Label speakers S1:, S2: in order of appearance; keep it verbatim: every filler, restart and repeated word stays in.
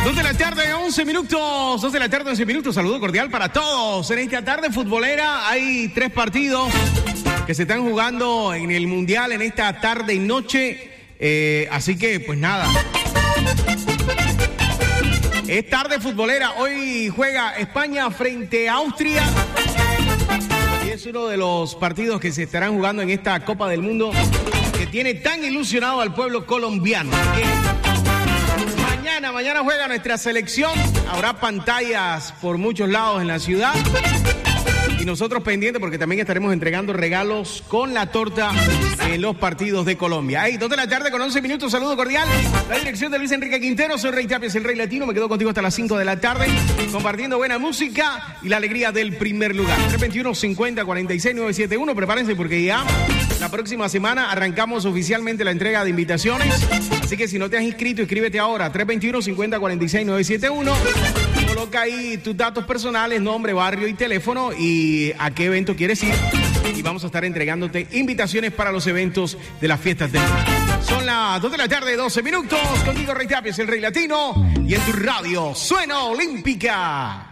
S1: dos de la tarde, once minutos. dos de la tarde, once minutos. Saludo cordial para todos. En esta tarde futbolera hay tres partidos que se están jugando en el Mundial en esta tarde y noche. Eh, así que, pues nada. Es tarde futbolera. Hoy juega España frente a Austria. Y es uno de los partidos que se estarán jugando en esta Copa del Mundo que tiene tan ilusionado al pueblo colombiano. Mañana, mañana juega nuestra selección. Habrá pantallas por muchos lados en la ciudad. Y nosotros pendientes porque también estaremos entregando regalos con la torta en los partidos de Colombia. Ahí, dos de la tarde con once minutos. Saludo cordial. La dirección de Luis Enrique Quintero. Soy Rey Tapias, el Rey Latino. Me quedo contigo hasta las cinco de la tarde compartiendo buena música y la alegría del primer lugar. tres veintiuno, cincuenta, cuarenta y seis, novecientos setenta y uno. Prepárense porque ya la próxima semana arrancamos oficialmente la entrega de invitaciones. Así que si no te has inscrito, inscríbete ahora. tres veintiuno, cincuenta, cuarenta y seis, novecientos setenta y uno. Coloca ahí tus datos personales, nombre, barrio y teléfono y a qué evento quieres ir. Y vamos a estar entregándote invitaciones para los eventos de las fiestas del verano. Son las dos de la tarde, doce minutos. Contigo Rey Tapias, el Rey Latino. Y en tu radio, Suena Olímpica.